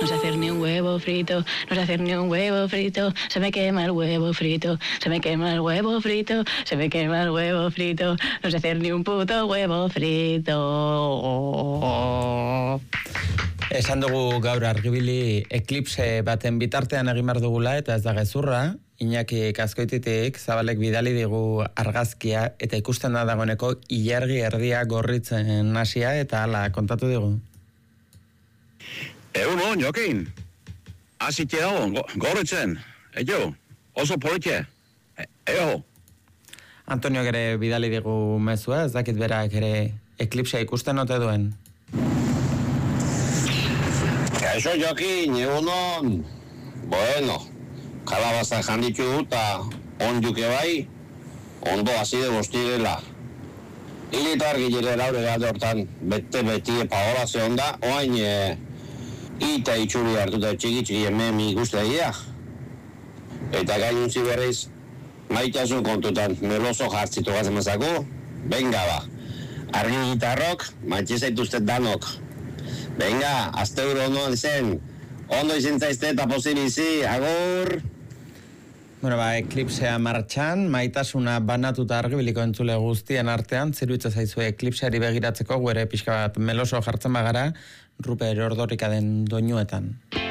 no sé hacer ni un huevo frito, no sé hacer ni un huevo frito, se me quema el huevo frito, se me quema el huevo frito, se me quema el huevo frito, no sé hacer ni un puto huevo frito. Esan dugu gaur argibili eklipse baten bitartean egin behar dugula eta ez da gezurra. Iñaki Azkoititik Zabalek bidali digu argazkia eta ikusten da dagoeneko ilargi erdia gorritzen hasia eta hala kontatu digu. Egunon, Jokin. Hasite dago, gorritzen. Ejo, oso politxe. Eo. Antonio ere bidali digu mezua, ez dakit berak ere eklipsea ikusten ote duen. Kaixo, Jokin, egunon. Bueno, kalabaza janditu eta onduke bai, ondo azide guztirela. Hilitar gilere laure gade hortan, beti paola ze onda, oain ita itxuri hartuta txiki ememi ikuste daia. Eta gainuntzi berriz, maitasun kontutan, meloso jartzitu gazemazako, benga ba. Argi gitarrok, mantxezaituztet danok. Venga, azte euro ondo izintzaizte eta pozibizi, agur! Bueno, eklipsea martxan, maitasuna banatuta argibiliko entzule guztien artean, ziruditza zaizue eklipseari begiratzeko, guere pixka bat meloso jartzen bagara, Ruper Ordorika den doinuetan.